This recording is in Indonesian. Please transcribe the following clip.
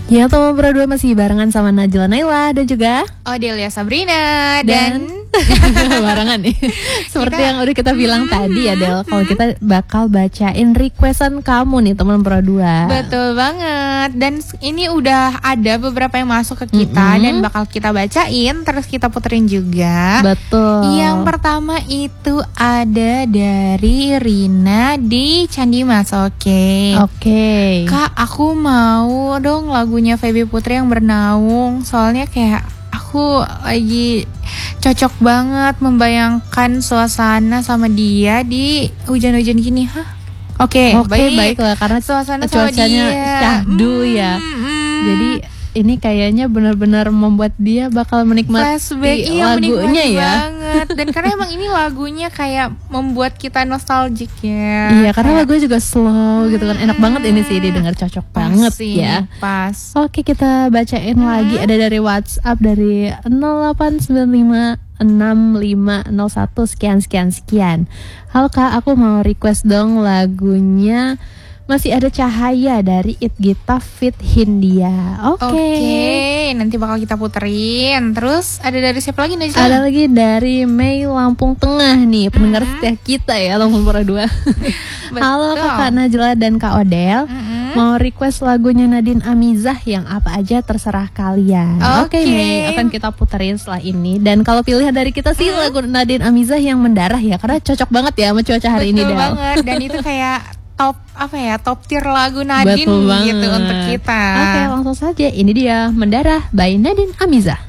Ya, teman berdua masih barengan sama Najla Naila dan juga Odelia Sabrina dan barengan nih. Seperti yang udah kita bilang tadi ya Del, kalau kita bakal bacain requestan kamu nih teman berdua. Betul banget. Dan ini udah ada beberapa yang masuk ke kita dan bakal kita bacain, terus kita puterin juga. Betul. Yang pertama itu ada dari Rina di Candi Mas. Oke. Kak, aku mau dong lagunya Feby Putri yang Bernaung. Soalnya kayak aku lagi cocok banget membayangkan suasana sama dia di hujan-hujan gini. Oke, baiklah karena suasana sama cuacanya dia syahdu ya. Jadi ini kayaknya benar-benar membuat dia bakal menikmati flashback, lagunya ya. Banget. Dan karena emang ini lagunya kayak membuat kita nostalgic ya. Iya, karena lagunya juga slow gitu kan. Enak banget ini sih didengar, cocok banget sih, ya. Pas. Oke, kita bacain lagi ada dari WhatsApp dari 0895 6501 sekian. Halo Kak, aku mau request dong lagunya Masih Ada Cahaya dari It Gita Fit Hindia. Oke, nanti bakal kita puterin. Terus ada dari siapa lagi Najla? Ada lagi dari Mei Lampung Tengah nih, pendengar setia kita ya, Lampung Pura 2. Halo Kakak Najla dan Kak Odel. Mau request lagunya Nadine Amizah yang apa aja terserah kalian. Oke, Mei, akan kita puterin setelah ini. Dan kalau pilihan dari kita sih lagu Nadine Amizah yang Mendarah ya, karena cocok banget ya sama cuaca hari ini. Betul banget. Dan itu kayak top tier lagu Nadine gitu untuk kita. Oke, langsung saja ini dia Mendarah by Nadine Amizah.